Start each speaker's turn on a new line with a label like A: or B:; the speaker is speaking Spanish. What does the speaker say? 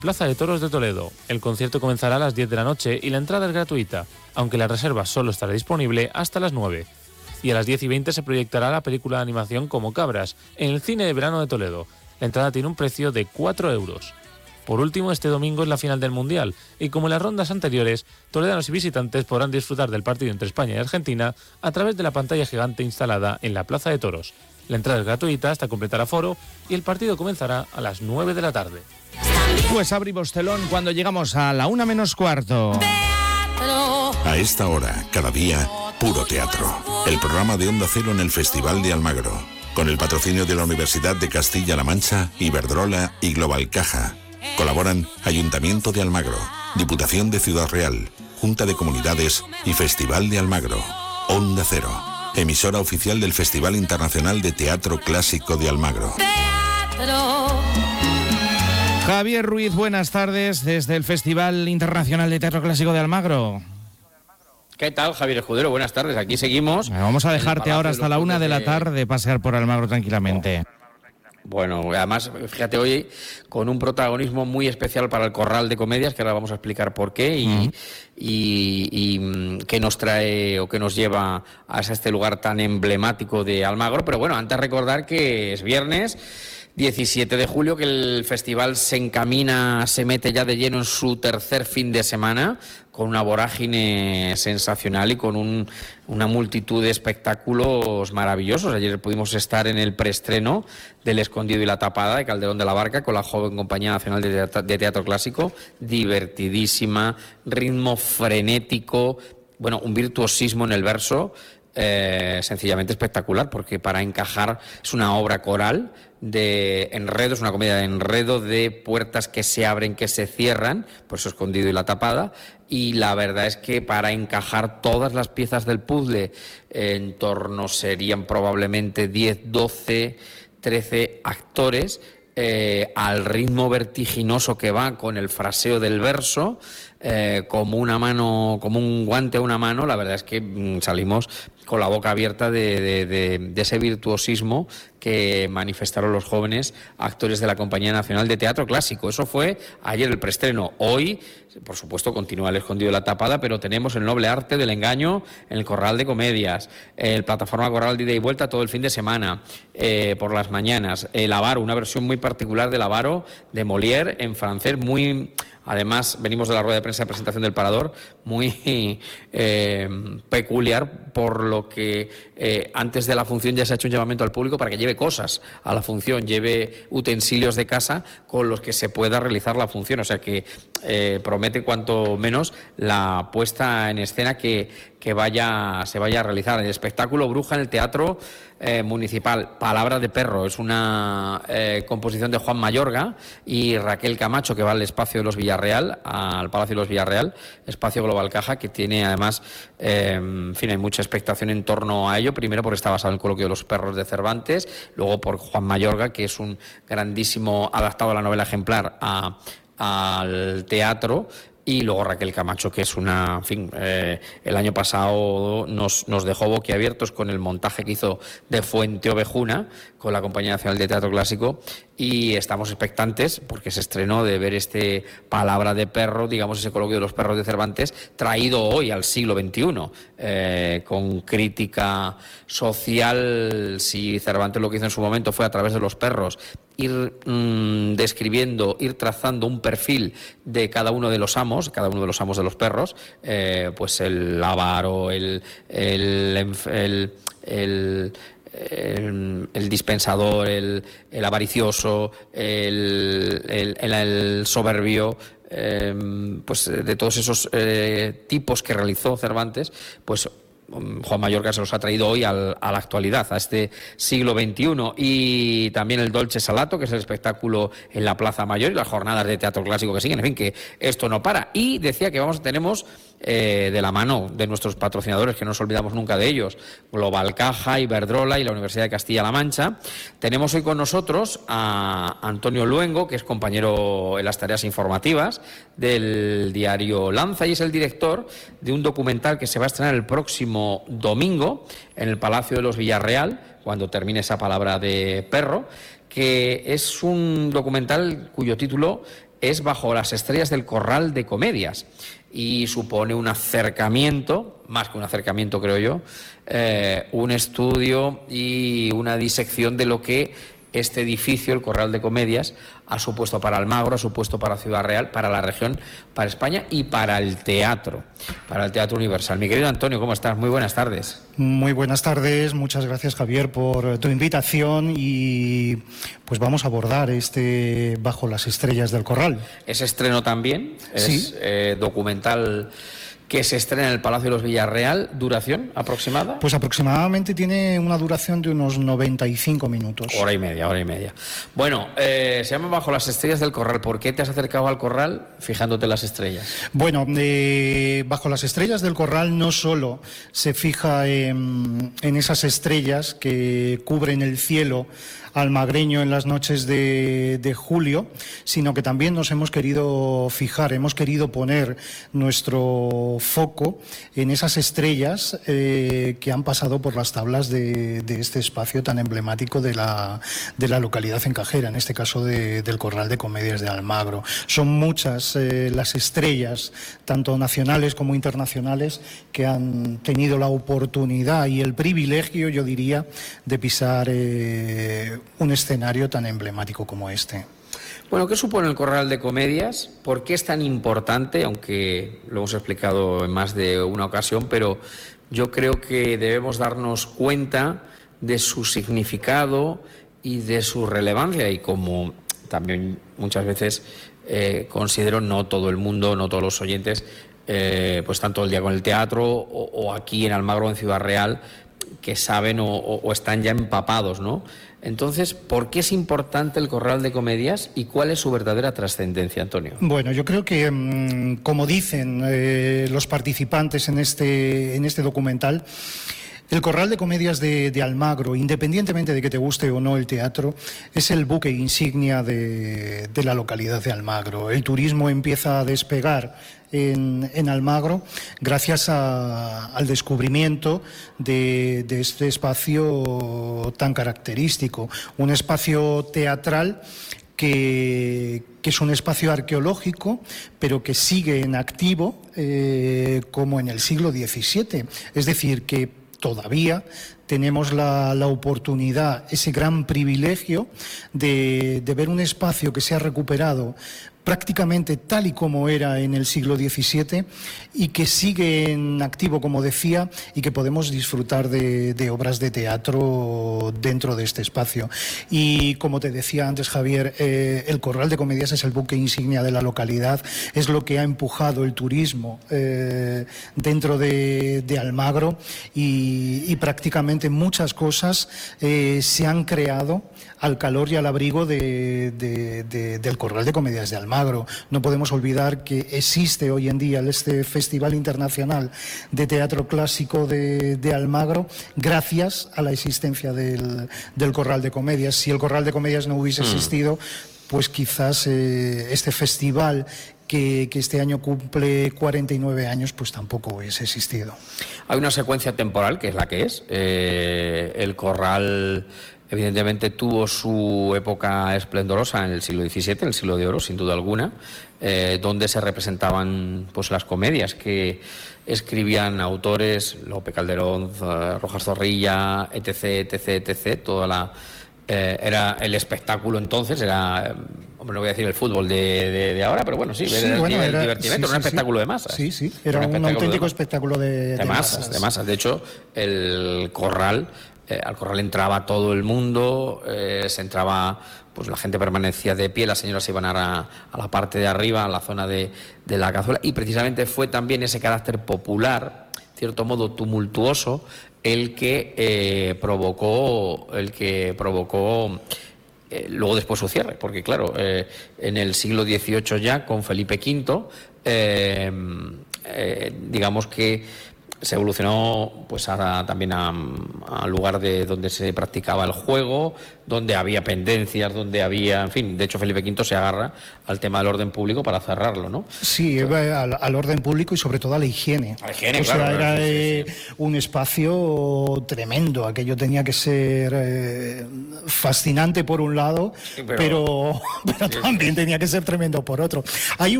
A: Plaza de Toros de Toledo. El concierto comenzará a las 10 de la noche y la entrada es gratuita, aunque la reserva solo estará disponible hasta las 9. Y a las 10:20 se proyectará la película de animación Como Cabras, en el Cine de Verano de Toledo. La entrada tiene un precio de 4 euros. Por último, este domingo es la final del Mundial, y como en las rondas anteriores, toledanos y visitantes podrán disfrutar del partido entre España y Argentina a través de la pantalla gigante instalada en la Plaza de Toros. La entrada es gratuita hasta completar aforo y el partido comenzará a las 9 de la tarde.
B: Pues abrimos telón cuando llegamos a la 1:45.
C: A esta hora, cada día, Puro Teatro. El programa de Onda Cero en el Festival de Almagro. Con el patrocinio de la Universidad de Castilla-La Mancha, Iberdrola y Global Caja. Colaboran Ayuntamiento de Almagro, Diputación de Ciudad Real, Junta de Comunidades y Festival de Almagro. Onda Cero, emisora oficial del Festival Internacional de Teatro Clásico de Almagro.
B: Javier Ruiz, buenas tardes desde el Festival Internacional de Teatro Clásico de Almagro.
D: ¿Qué tal, Javier Escudero? Buenas tardes, aquí seguimos.
B: Vamos a dejarte ahora hasta la 1 de la tarde pasear por Almagro tranquilamente.
D: Bueno, además, fíjate, hoy con un protagonismo muy especial para el Corral de Comedias, que ahora vamos a explicar por qué y qué nos trae o qué nos lleva a este lugar tan emblemático de Almagro. Pero bueno, antes recordar que es viernes 17 de julio, que el festival se mete ya de lleno en su tercer fin de semana, con una vorágine sensacional y con una multitud de espectáculos maravillosos. Ayer pudimos estar en el preestreno del Escondido y la Tapada de Calderón de la Barca con la joven Compañía Nacional de Teatro Clásico, divertidísima, ritmo frenético, bueno, un virtuosismo en el verso, sencillamente espectacular, porque para encajar es una obra coral de enredo, es una comedia de enredo, de puertas que se abren, que se cierran, por eso Escondido y la Tapada, y la verdad es que para encajar todas las piezas del puzzle, en torno serían probablemente 10, 12, 13 actores, al ritmo vertiginoso que va con el fraseo del verso, como un guante a una mano, la verdad es que salimos con la boca abierta de ese virtuosismo que manifestaron los jóvenes actores de la Compañía Nacional de Teatro Clásico. Eso fue ayer el preestreno. Hoy, por supuesto, continúa el Escondido de la Tapada, pero tenemos el noble arte del engaño en el Corral de Comedias, el plataforma Corral de ida y vuelta todo el fin de semana, por las mañanas, el Avaro, una versión muy particular del Avaro de Molière en francés, muy... Además, venimos de la rueda de prensa de presentación del Parador, muy peculiar, por lo que antes de la función ya se ha hecho un llamamiento al público para que lleve cosas a la función, lleve utensilios de casa con los que se pueda realizar la función. O sea que promete cuanto menos la puesta en escena que se vaya a realizar. El espectáculo Bruja en el Teatro Municipal, Palabra de Perro, es una composición de Juan Mayorga y Raquel Camacho, que va al espacio de los Villarreal, al Palacio de los Villarreal, espacio Global Caja, que tiene además, en fin, hay mucha expectación en torno a ello, primero porque está basado en el coloquio de los perros de Cervantes, luego por Juan Mayorga, que es un grandísimo adaptado a la novela ejemplar al teatro, y luego Raquel Camacho, que es una... En fin, el año pasado nos dejó boquiabiertos con el montaje que hizo de Fuente Ovejuna con la Compañía Nacional de Teatro Clásico, y estamos expectantes porque se estrenó de ver este Palabra de Perro, digamos ese coloquio de los perros de Cervantes, traído hoy al siglo XXI, con crítica social. Si Cervantes lo que hizo en su momento fue a través de los perros ir describiendo, ir trazando un perfil de cada uno de los amos de los perros, pues el avaro, el dispensador, el avaricioso, el soberbio, pues de todos esos tipos que realizó Cervantes, pues Juan Mayorga se los ha traído hoy a la actualidad, a este siglo XXI. Y también el Dolce Salato, que es el espectáculo en la Plaza Mayor, y las jornadas de teatro clásico que siguen. En fin, que esto no para. Y decía que tenemos de la mano de nuestros patrocinadores, que no nos olvidamos nunca de ellos, Global Caja, Iberdrola y la Universidad de Castilla-La Mancha. Tenemos hoy con nosotros a Antonio Luengo, que es compañero en las tareas informativas del diario Lanza, y es el director de un documental que se va a estrenar el próximo domingo en el Palacio de los Villarreal, cuando termine esa Palabra de Perro, que es un documental cuyo título es Bajo las estrellas del Corral de Comedias y supone un acercamiento, más que un acercamiento creo yo, un estudio y una disección de lo que este edificio, el Corral de Comedias, ha supuesto para Almagro, ha supuesto para Ciudad Real, para la región, para España y para el Teatro Universal. Mi querido Antonio, ¿cómo estás? Muy buenas tardes.
E: Muy buenas tardes, muchas gracias Javier por tu invitación y pues vamos a abordar este Bajo las estrellas del Corral.
D: Es estreno también, es
E: sí.
D: Documental que se estrena en el Palacio de los Villarreal. ¿Duración aproximada?
E: Pues aproximadamente tiene una duración de unos 95 minutos.
D: Hora y media. Bueno, se llama Bajo las estrellas del Corral. ¿Por qué te has acercado al Corral fijándote en las estrellas?
E: Bueno, Bajo las estrellas del Corral no solo se fija en esas estrellas que cubren el cielo almagreño en las noches de julio, sino que también nos hemos querido fijar, hemos querido poner nuestro foco en esas estrellas que han pasado por las tablas de este espacio tan emblemático de la localidad encajera, en este caso del Corral de Comedias de Almagro. Son muchas las estrellas, tanto nacionales como internacionales, que han tenido la oportunidad y el privilegio, yo diría, de pisar un escenario tan emblemático como este.
D: Bueno, ¿qué supone el Corral de Comedias? ¿Por qué es tan importante? Aunque lo hemos explicado en más de una ocasión, pero yo creo que debemos darnos cuenta de su significado y de su relevancia, y como también muchas veces considero, no todo el mundo, no todos los oyentes, pues están todo el día con el teatro o aquí en Almagro, en Ciudad Real, que saben o están ya empapados, ¿no? Entonces, ¿por qué es importante el Corral de Comedias y cuál es su verdadera trascendencia, Antonio?
E: Bueno, yo creo que, como dicen los participantes en este documental, el Corral de Comedias de Almagro, independientemente de que te guste o no el teatro, es el buque insignia de la localidad de Almagro. El turismo empieza a despegar en Almagro gracias al descubrimiento de este espacio tan característico, un espacio teatral que es un espacio arqueológico, pero que sigue en activo como en el siglo XVII. Es decir, que todavía tenemos la oportunidad, ese gran privilegio de ver un espacio que se ha recuperado prácticamente tal y como era en el siglo XVII y que sigue en activo, como decía, y que podemos disfrutar de obras de teatro dentro de este espacio. Y como te decía antes, Javier, el Corral de Comedias es el buque insignia de la localidad, es lo que ha empujado el turismo dentro de Almagro y prácticamente muchas cosas se han creado al calor y al abrigo del Corral de Comedias de Almagro. No podemos olvidar que existe hoy en día este Festival Internacional de Teatro Clásico de Almagro gracias a la existencia del Corral de Comedias. Si el Corral de Comedias no hubiese existido, pues quizás este festival que este año cumple 49 años, pues tampoco hubiese existido.
D: Hay una secuencia temporal que es la que es. El Corral evidentemente tuvo su época esplendorosa en el siglo XVII, el siglo de oro, sin duda alguna, donde se representaban pues las comedias que escribían autores, Lope Calderón, Rojas Zorrilla, etc. Toda era el espectáculo entonces, era, hombre, no voy a decir el fútbol de ahora, pero bueno, sí, era el divertimento, era un espectáculo de masas.
E: Sí, era un auténtico espectáculo de masas.
D: De hecho, el Corral... al Corral entraba todo el mundo, se entraba, pues la gente permanecía de pie, las señoras iban a la parte de arriba, a la zona de la cazuela, y precisamente fue también ese carácter popular, cierto modo tumultuoso, el que provocó luego después su cierre, porque claro, en el siglo XVIII ya, con Felipe V, digamos que se evolucionó pues también al lugar de donde se practicaba el juego, donde había pendencias, donde había, en fin, de hecho Felipe V se agarra al tema del orden público para cerrarlo, ¿no?
E: Sí, al orden público y sobre todo a la higiene.
D: A la higiene,
E: claro.
D: Era
E: un espacio tremendo, aquello tenía que ser fascinante por un lado, pero también tenía que ser tremendo por otro. Hay